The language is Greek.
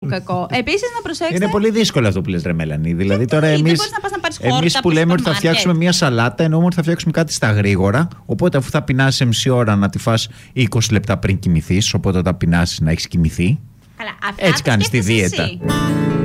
κακό. Επίσης, να προσέξετε. Είναι πολύ δύσκολο αυτό που λες, ρε Μέλανη. Δηλαδή, τώρα δεν μπορείς να πας να πάρεις χόρτα εμείς που λέμε ότι θα φτιάξουμε μια σαλάτα, εννοούμε ότι θα φτιάξουμε κάτι στα γρήγορα. Οπότε, αφού θα πεινάσεις σε μισή ώρα, να τη φας 20 λεπτά πριν κοιμηθείς. Οπότε, όταν πεινάσεις, να έχεις κοιμηθεί. Καλά, έτσι κάνεις τη δίαιτα.